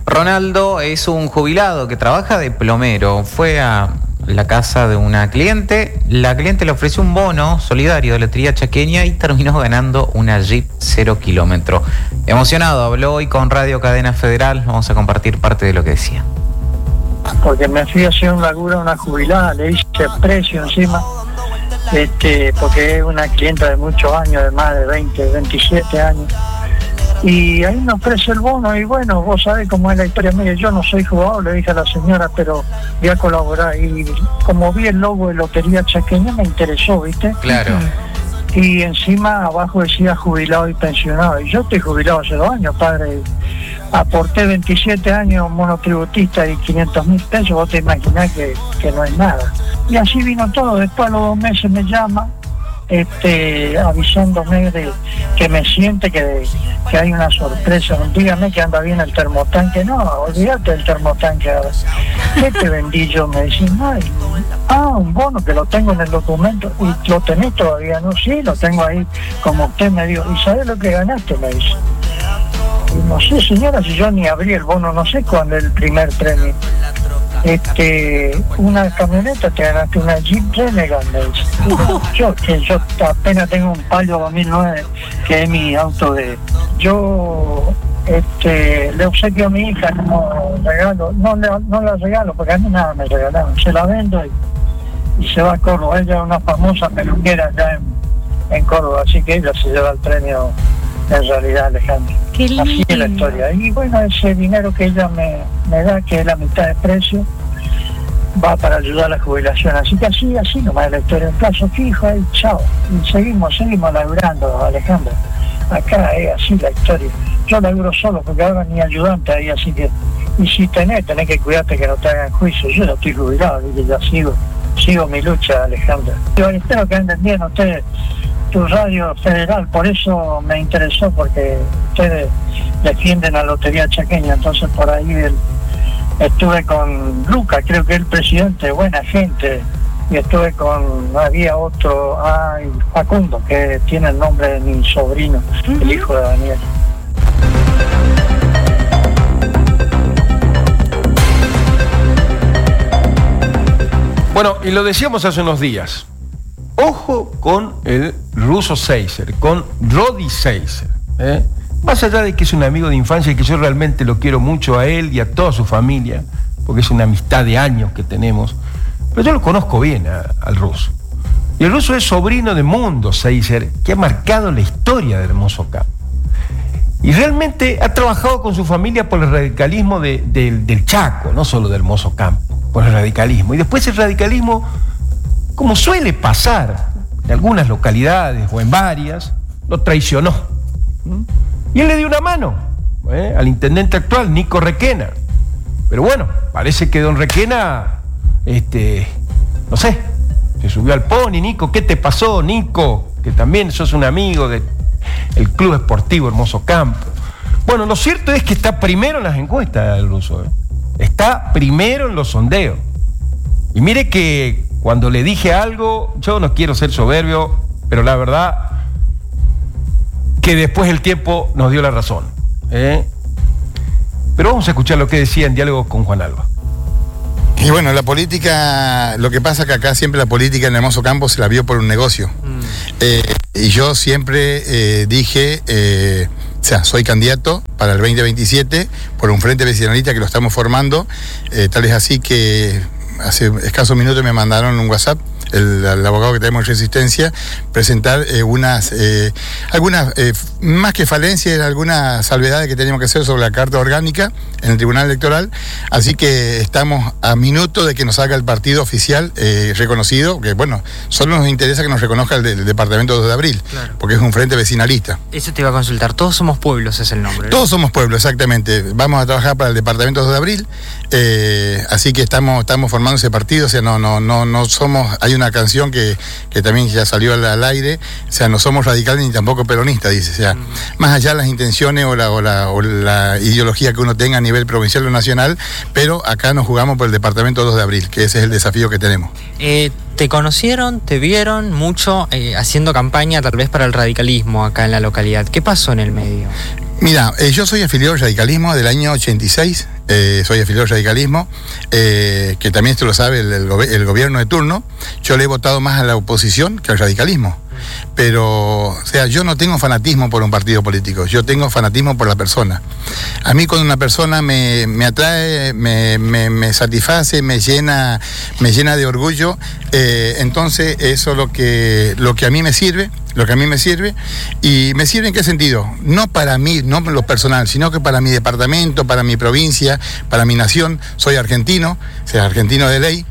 Ronaldo es un jubilado que trabaja de plomero. Fue a la casa de una cliente. La cliente le ofreció un bono solidario de Lotería Chaqueña y terminó ganando una Jeep 0 kilómetro. Emocionado, habló hoy con Radio Cadena Federal. Vamos a compartir parte de lo que decía. Porque me fui a hacer un laburo a una jubilada, le hice precio encima, porque es una clienta de muchos años, de más de 20, 27 años. Y ahí me ofrece el bono y bueno, vos sabés cómo es la historia. Mire, yo no soy jugador, le dije a la señora, pero voy a colaborar. Y como vi el logo de Lotería Chaqueña me interesó, ¿viste? Claro. Y encima abajo decía jubilado y pensionado. Y yo estoy jubilado hace 2 años, padre. Aporté 27 años monotributista y 500.000 pesos, vos te imaginás que no es nada. Y así vino todo. Después a los 2 meses me llama, avisándome de que me siente que hay una sorpresa. Dígame que anda bien el termotanque. No, olvídate del termotanque ahora. ¿Qué te vendí yo? Me dicen, un bono que lo tengo en el documento. ¿Y lo tenés todavía? No, sí, lo tengo ahí, como usted me dijo. ¿Y sabés lo que ganaste? Me dice. Y no sé, señora, si yo ni abrí el bono, no sé cuándo es el primer premio. Una camioneta, te ganaste una Jeep Renegade, me dice. Yo apenas tengo un Palio 2009, que es mi auto de... Yo le obsequio a mi hija como regalo, no la regalo, porque a mí nada me regalaron, se la vendo y se va a Córdoba. Ella es una famosa peluquera allá en Córdoba, así que ella se lleva el premio en realidad, Alejandro. Así es la historia. Y bueno, ese dinero que ella me da, que es la mitad de precio, va para ayudar a la jubilación. Así que así nomás es la historia. En plazo fijo, y chao. Y seguimos laburando, Alejandro. Acá es así la historia. Yo laburo solo porque ahora ni ayudante ahí, así que... Y si tenés que cuidarte que no te hagan juicio. Yo no estoy jubilado, y ya sigo mi lucha, Alejandro. Yo espero que anden bien ustedes tu radio federal, por eso me interesó, porque ustedes defienden a Lotería Chaqueña. Entonces por ahí estuve con Lucas, creo que es el presidente, buena gente, y estuve había otro, Facundo, que tiene el nombre de mi sobrino, el hijo de Daniel. Bueno, y lo decíamos hace unos días. Ojo con el ruso Seiser, con Rodi Seiser. Más allá de que es un amigo de infancia y que yo realmente lo quiero mucho a él y a toda su familia, porque es una amistad de años que tenemos, pero yo lo conozco bien al ruso. Y el ruso es sobrino de Mundo Seiser, que ha marcado la historia del Hermoso Campo. Y realmente ha trabajado con su familia por el radicalismo del Chaco, no solo del Hermoso Campo, por el radicalismo. Y después el radicalismo, como suele pasar en algunas localidades o en varias, lo traicionó. Y él le dio una mano al intendente actual, Nico Requena. Pero bueno, parece que don Requena, no sé, se subió al pony. Nico, ¿qué te pasó, Nico? Que también sos un amigo del Club Esportivo Hermoso Campo. Bueno, lo cierto es que está primero en las encuestas el ruso. Está primero en los sondeos. Y mire que cuando le dije algo, yo no quiero ser soberbio, pero la verdad que después el tiempo nos dio la razón. Pero vamos a escuchar lo que decía en diálogo con Juan Alba. Y bueno, la política, lo que pasa es que acá siempre la política en Hermoso Campo se la vio por un negocio. Y yo siempre dije, soy candidato para el 2027 por un frente vecinalista que lo estamos formando. Tal es así que hace escasos minutos me mandaron un WhatsApp, el abogado que tenemos en Resistencia, presentar algunas, más que falencias, algunas salvedades que teníamos que hacer sobre la carta orgánica en el Tribunal Electoral. Así que estamos a minutos de que nos salga el partido oficial reconocido, que bueno, solo nos interesa que nos reconozca el Departamento 2 de Abril, claro, porque es un frente vecinalista. Eso te iba a consultar, Todos Somos Pueblos es el nombre, ¿no? Todos Somos Pueblos, exactamente. Vamos a trabajar para el Departamento 2 de Abril, así que estamos formando ese partido. O sea, no somos... Hay una canción que también ya salió al aire, o sea, no somos radicales ni tampoco peronistas, dice. O sea, más allá de las intenciones o la ideología que uno tenga a nivel provincial o nacional, pero acá nos jugamos por el Departamento 2 de Abril, que ese es el desafío que tenemos. ¿Te conocieron, te vieron mucho haciendo campaña tal vez para el radicalismo acá en la localidad? ¿Qué pasó en el medio? Mira, yo soy afiliado al radicalismo del año 86, soy afiliado al radicalismo, que también esto lo sabe el gobierno de turno. Yo le he votado más a la oposición que al radicalismo. Pero, o sea, yo no tengo fanatismo por un partido político, yo tengo fanatismo por la persona. A mí cuando una persona me atrae, me satisface, me llena de orgullo, entonces eso es lo que a mí me sirve. ¿Y me sirve en qué sentido? No para mí, no en lo personal, sino que para mi departamento, para mi provincia, para mi nación. Soy argentino, o sea, argentino de ley.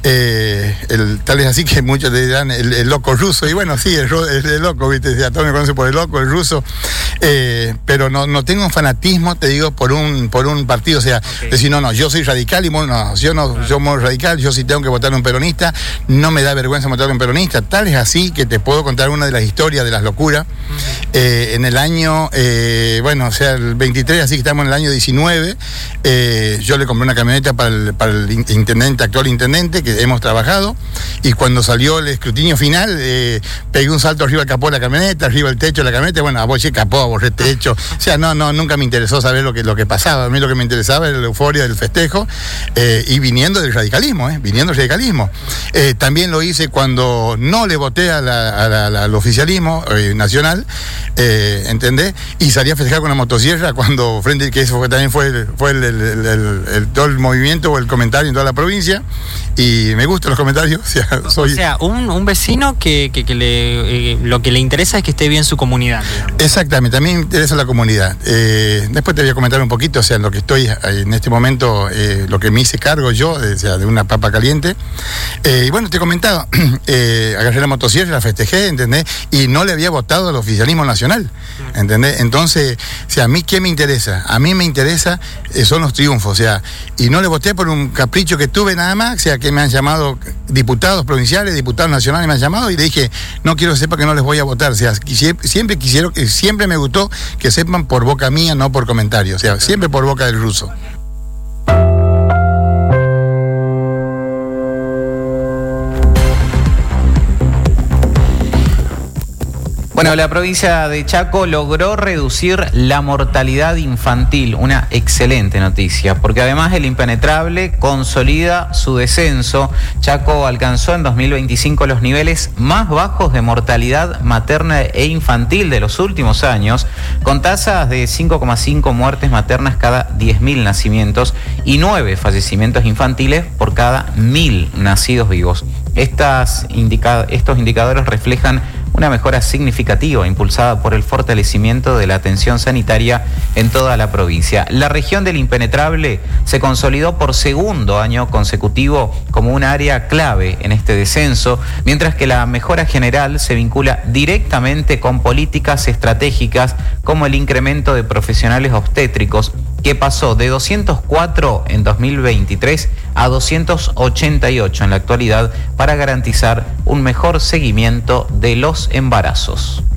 Tal es así que muchos te dirán el loco ruso, y bueno, sí, el loco, ¿viste? O sea, todos me conocen por el loco, el ruso, pero no tengo un fanatismo, te digo, por un partido, o sea, decir, no, yo soy radical y yo soy radical, yo sí tengo que votar a un peronista, no me da vergüenza votar a un peronista. Tal es así que te puedo contar una de las historias de las locuras. En el año, o sea, el 23, así que estamos en el año 19, yo le compré una camioneta para el intendente, actual intendente, que hemos trabajado, y cuando salió el escrutinio final, pegué un salto arriba del capó de la camioneta, arriba del techo de la camioneta, bueno, aboché capó, aborré techo, o sea, nunca me interesó saber lo que pasaba. A mí lo que me interesaba era la euforia del festejo, y viniendo del radicalismo, también lo hice cuando no le voté al oficialismo nacional, ¿entendés? Y salí a festejar con una motosierra cuando que eso también fue todo el movimiento o el comentario en toda la provincia, y me gustan los comentarios. O sea, un vecino que lo que le interesa es que esté bien su comunidad, digamos. Exactamente, también me interesa la comunidad. Después te voy a comentar un poquito, o sea, lo que estoy en este momento, lo que me hice cargo yo, o sea, de una papa caliente. Y bueno, te he comentado, agarré la motosierra, la festejé, ¿entendés? Y no le había votado al oficialismo nacional, ¿entendés? Entonces, o sea, ¿a mí qué me interesa? A mí me interesa son los triunfos, o sea, y no le voté por un capricho que tuve nada más, o sea, que me han llamado diputados provinciales, diputados nacionales, me han llamado y le dije, no quiero que sepa que no les voy a votar, o sea, siempre me gustó que sepan por boca mía, no por comentarios, o sea, siempre por boca del ruso. Bueno, la provincia de Chaco logró reducir la mortalidad infantil, una excelente noticia, porque además el impenetrable consolida su descenso. Chaco alcanzó en 2025 los niveles más bajos de mortalidad materna e infantil de los últimos años, con tasas de 5,5 muertes maternas cada 10.000 nacimientos y 9 fallecimientos infantiles por cada 1.000 nacidos vivos. Estos indicadores reflejan una mejora significativa impulsada por el fortalecimiento de la atención sanitaria en toda la provincia. La región del impenetrable se consolidó por segundo año consecutivo como un área clave en este descenso, mientras que la mejora general se vincula directamente con políticas estratégicas como el incremento de profesionales obstétricos, que pasó de 204 en 2023 a 288 en la actualidad para garantizar un mejor seguimiento de los embarazos.